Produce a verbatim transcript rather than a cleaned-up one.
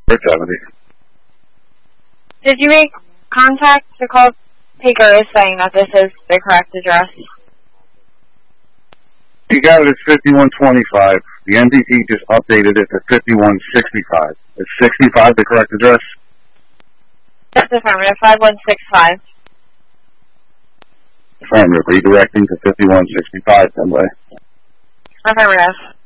seventy. Did you make contact to call Taker saying that this is the correct address? You got it at fifty-one twenty-five. The N D T just updated it to fifty-one sixty-five. Is sixty-five the correct address? That's affirmative. five one six five. Affirmative. Redirecting to fifty-one sixty-five, Fenway. Affirmative.